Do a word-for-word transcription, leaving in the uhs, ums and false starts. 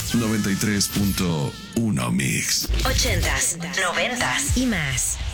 noventa y tres punto uno Mix. Ochentas, noventas y más.